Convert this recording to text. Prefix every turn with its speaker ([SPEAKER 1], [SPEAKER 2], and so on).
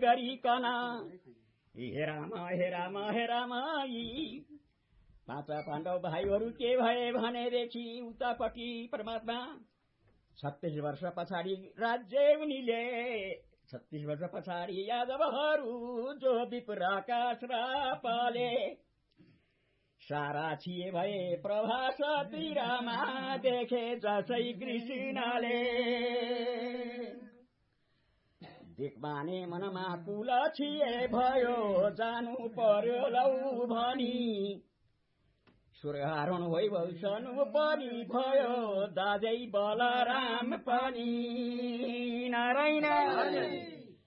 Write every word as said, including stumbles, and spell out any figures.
[SPEAKER 1] गरिकन हे राम हे राम हे राम यी पाँच पाण्डव भाइहरू के भए भनेदेखि उतापट्टि परमात्मा छत्तीस वर्ष पछाडि राज्य उनीले छत्तीस वर्ष पछाडि यादवहरू जो विप्राका श्रापले सारा छिए भए प्रभास तिरमा देखे जसै कृष्णले दिक्माने मनमा कुल छिए भयो जानु पर्यो लौ भनी सूर्यहरण वैभवसनु पनि भयो दाजै बलराम पनि नारायण